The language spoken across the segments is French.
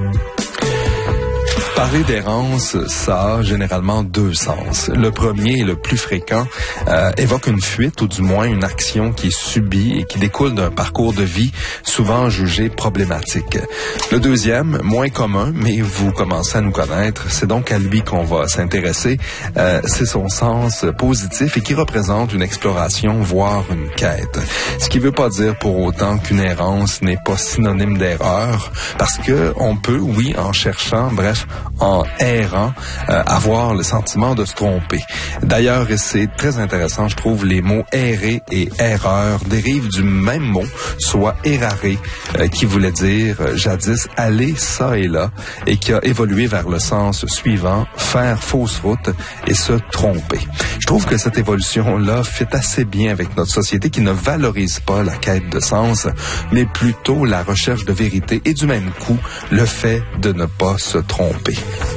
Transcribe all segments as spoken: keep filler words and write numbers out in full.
Parler d'errance, ça a généralement deux sens. Le premier et le plus fréquent euh, évoque une fuite ou du moins une action qui est subie et qui découle d'un parcours de vie souvent jugé problématique. Le deuxième, moins commun, mais vous commencez à nous connaître, c'est donc à lui qu'on va s'intéresser. Euh, c'est son sens positif et qui représente une exploration, voire une quête. Ce qui ne veut pas dire pour autant qu'une errance n'est pas synonyme d'erreur, parce que on peut, oui, en cherchant, bref, en errant, euh, avoir le sentiment de se tromper. D'ailleurs, et c'est très intéressant, je trouve, les mots errer et erreur dérivent du même mot, soit errare, euh, qui voulait dire euh, jadis aller ça et là, et qui a évolué vers le sens suivant, faire fausse route et se tromper. Je trouve que cette évolution-là fit assez bien avec notre société qui ne valorise pas la quête de sens, mais plutôt la recherche de vérité et du même coup, le fait de ne pas se tromper.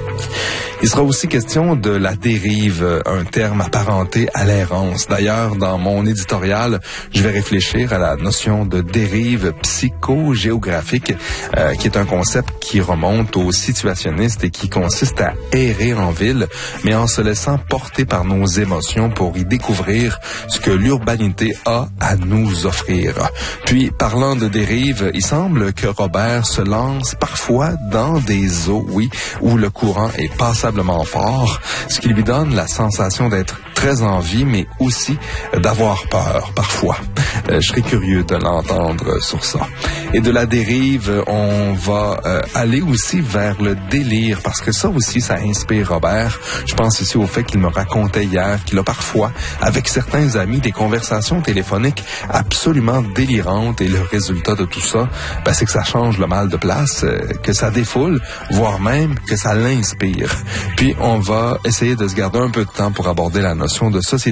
Il sera aussi question de la dérive, un terme apparenté à l'errance. D'ailleurs, dans mon éditorial, je vais réfléchir à la notion de dérive psychogéographique, euh, qui est un concept qui remonte aux situationnistes et qui consiste à errer en ville, mais en se laissant porter par nos émotions pour y découvrir ce que l'urbanité a à nous offrir. Puis, parlant de dérive, il semble que Robert se lance parfois dans des eaux, oui, où le courant est passablement fort, ce qui lui donne la sensation d'être très en vie, mais aussi d'avoir peur parfois. Euh, je serais curieux de l'entendre sur ça. Et de la dérive, on va euh, aller aussi vers le délire, parce que ça aussi, ça inspire Robert. Je pense ici au fait qu'il me racontait hier qu'il a parfois, avec certains amis, des conversations téléphoniques absolument délirantes, et le résultat de tout ça, ben, c'est que ça change le mal de place, euh, que ça défoule, voire même que ça l'inspire. Puis on va essayer de se garder un peu de temps pour aborder la notion de société